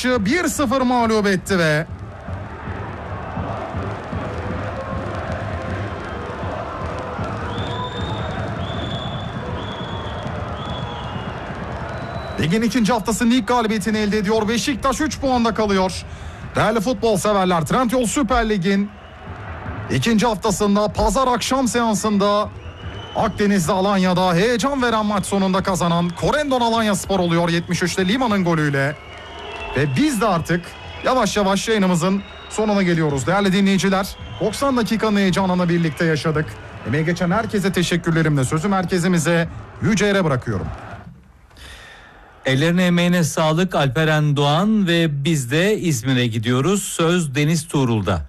Beşiktaş'ı 1-0 mağlup etti ve ligin ikinci haftasının ilk galibiyetini elde ediyor. Beşiktaş 3 puanda kalıyor. Değerli futbol severler, Trendyol Süper Lig'in ikinci haftasında pazar akşam seansında Akdeniz'de, Alanya'da heyecan veren maç sonunda kazanan Corendon Alanyaspor oluyor 73'te Lima'nın golüyle. Ve biz de artık yavaş yavaş yayınımızın sonuna geliyoruz. Değerli dinleyiciler, 90 dakikanın heyecanını birlikte yaşadık. Emeği geçen herkese teşekkürlerimle sözü merkezimize Yüce'ye bırakıyorum. Ellerine emeğine sağlık Alperen Doğan ve biz de İzmir'e gidiyoruz. Söz Deniz Tuğrul'da.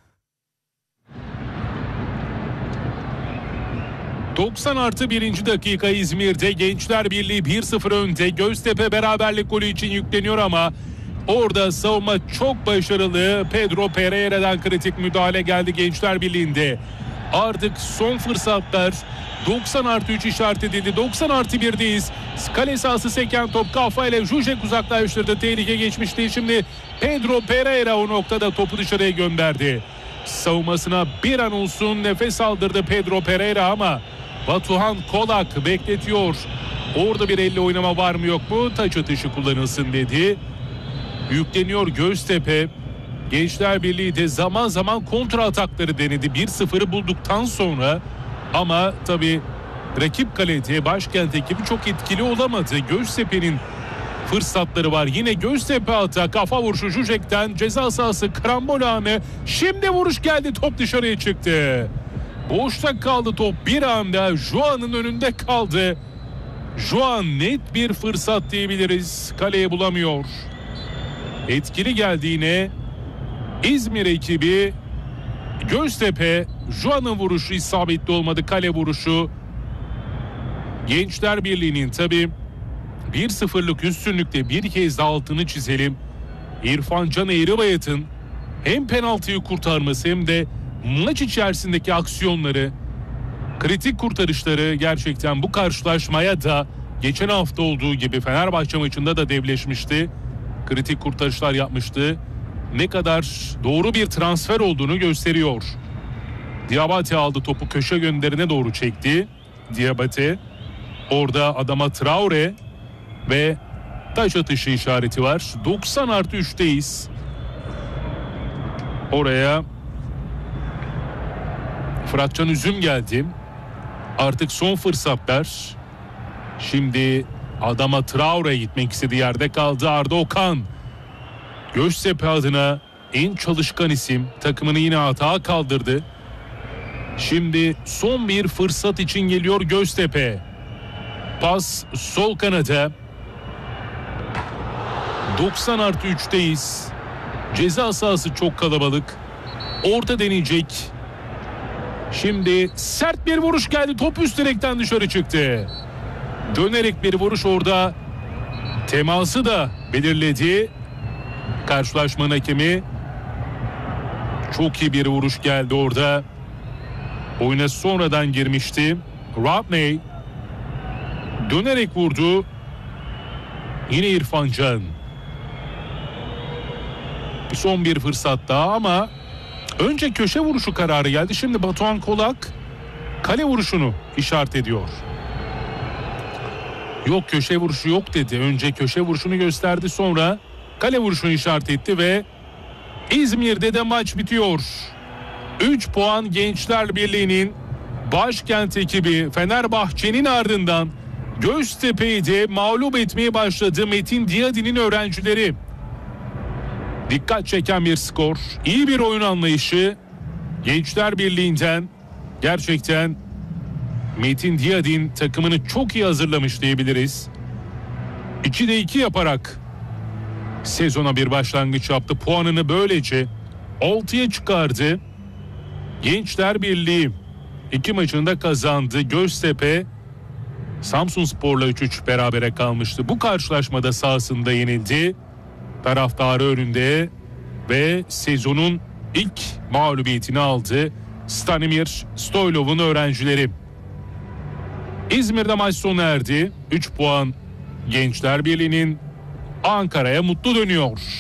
90+1. dakika İzmir'de Gençler Birliği 1-0 önde. Göztepe beraberlik golü için yükleniyor ama orada savunma çok başarılı. Pedro Pereira'dan kritik müdahale geldi Gençler Birliği'nde. Artık son fırsatlar. 90+3 işaret edildi. 90+1'deyiz. Kale sahası seken top kafayla Zuzek uzaklaştırdı. Tehlike geçmişti. Şimdi Pedro Pereira o noktada topu dışarıya gönderdi. Savunmasına bir an olsun nefes aldırdı Pedro Pereira ama Batuhan Kolak bekletiyor. Orada bir elle oynama var mı yok mu? Taç atışı kullanılsın dedi. Yükleniyor Göztepe. Gençler Birliği de zaman zaman kontra atakları denedi 1-0'ı bulduktan sonra ama tabii rakip kalede Başkent ekibi çok etkili olamadı. Göztepe'nin fırsatları var. Yine Göztepe atak. Kafa vuruşu Zuzek'ten ceza sahası karambol anı. Şimdi vuruş geldi. Top dışarıya çıktı. Boşta kaldı top. Bir anda Juan'ın önünde kaldı. Juan net bir fırsat diyebiliriz. Kaleye bulamıyor. Etkili geldi yine. İzmir ekibi. Göztepe. Juan'ın vuruşu isabetli olmadı. Kale vuruşu. Gençler Birliği'nin tabii 1-0'lık üstünlükte bir kez daha altını çizelim. İrfan Can Eğribayat'ın hem penaltıyı kurtarması hem de maç içerisindeki aksiyonları, kritik kurtarışları gerçekten bu karşılaşmaya da geçen hafta olduğu gibi Fenerbahçe maçında da devleşmişti. Kritik kurtarışlar yapmıştı. Ne kadar doğru bir transfer olduğunu gösteriyor. Diabate aldı topu, köşe gönderine doğru çekti. Diabate. Orada adama Traore ve taç atışı işareti var. 90+3'teyiz. Oraya Fıratcan Üzüm geldi. Artık son fırsatlar. Şimdi adama Traore'ye gitmek istediği yerde kaldı. Arda Okan. Göztepe adına en çalışkan isim. Takımını yine hata kaldırdı. Şimdi son bir fırsat için geliyor Göztepe. Pas sol kanada. 90+3'teyiz. Ceza sahası çok kalabalık. Orta deneyecek. Şimdi sert bir vuruş geldi. Top üst direkten dışarı çıktı. Dönerek bir vuruş orada. Teması da belirledi. Karşılaşmanın hakemi. Çok iyi bir vuruş geldi orada. Oyuna sonradan girmişti. Rodney dönerek vurdu. Yine İrfan Can. Son bir fırsat daha ama önce köşe vuruşu kararı geldi. Şimdi Batuhan Kolak kale vuruşunu işaret ediyor. Yok, köşe vuruşu yok dedi. Önce köşe vuruşunu gösterdi, sonra kale vuruşunu işaret etti ve İzmir'de de maç bitiyor. 3 puan Gençler Birliği'nin. Başkent ekibi Fenerbahçe'nin ardından Göztepe'yi de mağlup etmeye başladı Metin Diyadi'nin öğrencileri. Dikkat çeken bir skor, iyi bir oyun anlayışı Gençler Birliği'nden. Gerçekten Metin Diyadin takımını çok iyi hazırlamış diyebiliriz. 2'de 2 yaparak sezona bir başlangıç yaptı. Puanını böylece 6'ya çıkardı. Gençler Birliği 2 maçını da kazandı. Göztepe Samsunspor'la 3-3 berabere kalmıştı. Bu karşılaşmada sahasında yenildi. Taraftarı önünde ve sezonun ilk mağlubiyetini aldı Stanimir Stoylov'un öğrencileri. İzmir'de maç sona erdi. 3 puan Gençler Birliği'nin. Ankara'ya mutlu dönüyor.